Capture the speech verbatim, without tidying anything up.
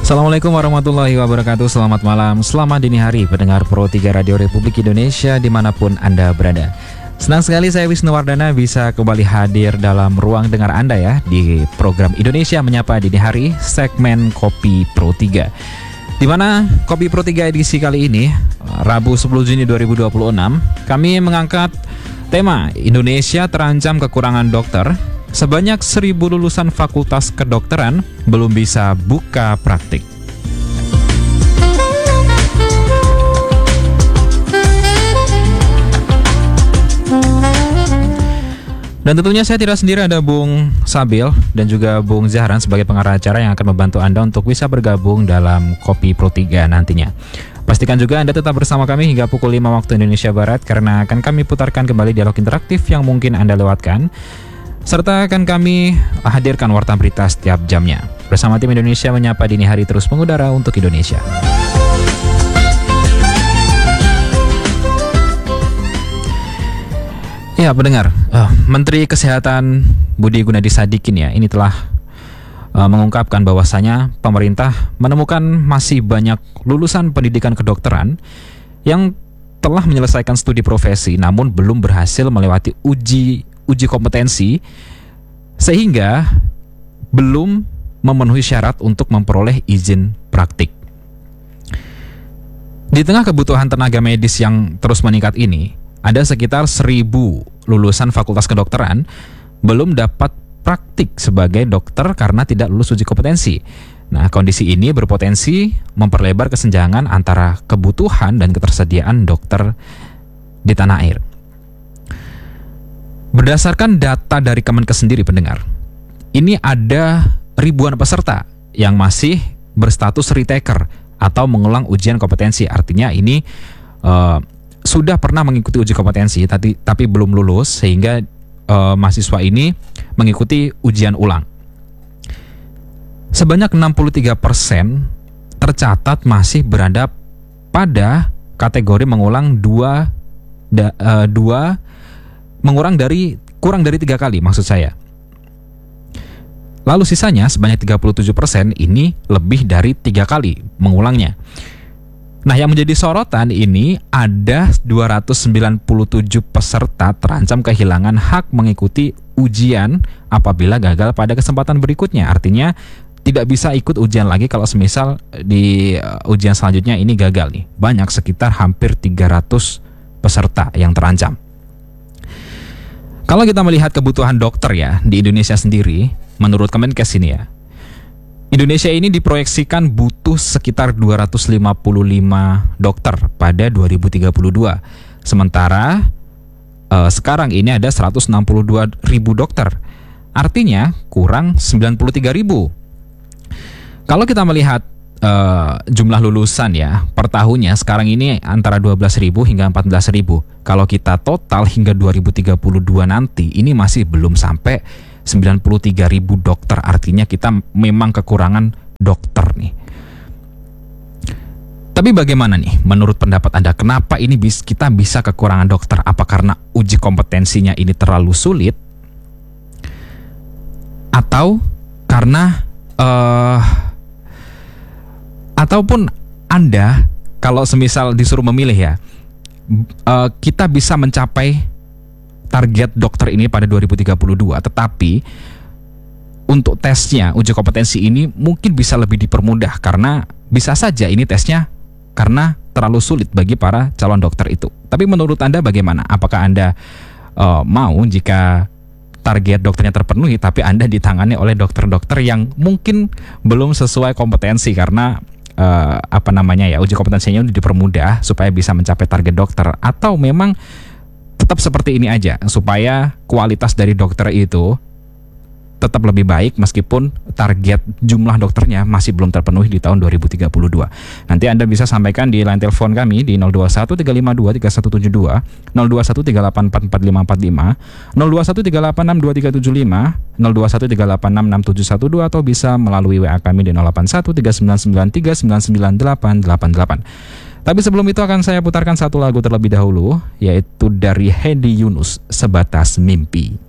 Assalamualaikum warahmatullahi wabarakatuh. Selamat malam, selamat dini hari pendengar Pro tiga Radio Republik Indonesia dimanapun Anda berada. Senang sekali saya Wisnu Wardana bisa kembali hadir dalam ruang dengar Anda ya di program Indonesia Menyapa Dini Hari segmen Kopi Pro tiga. Di mana Kopi Pro tiga edisi kali ini Rabu sepuluh Juni dua ribu dua puluh enam kami mengangkat tema Indonesia terancam kekurangan dokter. Sebanyak seribu lulusan fakultas kedokteran belum bisa buka praktik. Dan tentunya saya tidak sendiri, ada Bung Sabil dan juga Bung Zahran sebagai pengarah acara yang akan membantu Anda untuk bisa bergabung dalam Kopi Pro tiga nantinya. Pastikan juga Anda tetap bersama kami hingga pukul lima waktu Indonesia Barat karena akan kami putarkan kembali dialog interaktif yang mungkin Anda lewatkan. Serta akan kami hadirkan warta berita setiap jamnya. Bersama tim Indonesia Menyapa Dini Hari terus mengudara untuk Indonesia. Ya pendengar, uh, Menteri Kesehatan Budi Gunadi Sadikin ya, ini telah uh, mengungkapkan bahwasanya pemerintah menemukan masih banyak lulusan pendidikan kedokteran yang telah menyelesaikan studi profesi namun belum berhasil melewati uji uji kompetensi sehingga belum memenuhi syarat untuk memperoleh izin praktik. Di tengah kebutuhan tenaga medis yang terus meningkat ini, ada sekitar seribu lulusan fakultas kedokteran belum dapat praktik sebagai dokter karena tidak lulus uji kompetensi. Nah, kondisi ini berpotensi memperlebar kesenjangan antara kebutuhan dan ketersediaan dokter di tanah air. Berdasarkan data dari Kemenkes sendiri pendengar, ini ada ribuan peserta yang masih berstatus retaker atau mengulang ujian kompetensi. Artinya ini uh, sudah pernah mengikuti uji kompetensi tapi, tapi belum lulus sehingga uh, mahasiswa ini mengikuti ujian ulang. Sebanyak enam puluh tiga persen tercatat masih berada pada kategori mengulang dua, da, uh, dua mengurang dari kurang dari tiga kali maksud saya. Lalu sisanya sebanyak tiga puluh tujuh persen ini lebih dari tiga kali mengulangnya. Nah, yang menjadi sorotan ini ada dua ratus sembilan puluh tujuh peserta terancam kehilangan hak mengikuti ujian apabila gagal pada kesempatan berikutnya. Artinya tidak bisa ikut ujian lagi kalau semisal di uh, ujian selanjutnya ini gagal nih. Banyak, sekitar hampir tiga ratus peserta yang terancam. Kalau kita melihat kebutuhan dokter ya di Indonesia sendiri, menurut Kemenkes ini ya, Indonesia ini diproyeksikan butuh sekitar dua ratus lima puluh lima dokter pada dua ribu tiga puluh dua. Sementara eh, sekarang ini ada seratus enam puluh dua ribu dokter. Artinya kurang sembilan puluh tiga ribu. Kalau kita melihat Uh, jumlah lulusan ya per tahunnya sekarang ini antara dua belas ribu hingga empat belas ribu. Kalau kita total hingga dua ribu tiga puluh dua nanti ini masih belum sampai sembilan puluh tiga ribu dokter. Artinya kita memang kekurangan dokter nih. Tapi bagaimana nih menurut pendapat Anda, kenapa ini bis, kita bisa kekurangan dokter? Apa karena uji kompetensinya ini terlalu sulit? Atau karena uh, ataupun Anda kalau semisal disuruh memilih ya, uh, kita bisa mencapai target dokter ini pada dua ribu tiga puluh dua, tetapi untuk tesnya, uji kompetensi ini mungkin bisa lebih dipermudah karena bisa saja ini tesnya karena terlalu sulit bagi para calon dokter itu. Tapi menurut Anda bagaimana? Apakah Anda uh, mau jika target dokternya terpenuhi tapi Anda ditangani oleh dokter-dokter yang mungkin belum sesuai kompetensi karena Uh, apa namanya ya, uji kompetensinya dipermudah supaya bisa mencapai target dokter, atau memang tetap seperti ini aja supaya kualitas dari dokter itu tetap lebih baik meskipun target jumlah dokternya masih belum terpenuhi di tahun dua ribu tiga puluh dua. Nanti Anda bisa sampaikan di line telepon kami di nol dua satu tiga lima dua tiga satu tujuh dua, nol dua satu tiga delapan empat empat lima empat lima, nol dua satu tiga delapan enam dua tiga tujuh lima, nol dua satu tiga delapan enam enam tujuh satu dua, atau bisa melalui W A kami di nol delapan satu tiga sembilan sembilan tiga sembilan sembilan delapan delapan delapan. Tapi sebelum itu akan saya putarkan satu lagu terlebih dahulu, yaitu dari Hedi Yunus, Sebatas Mimpi.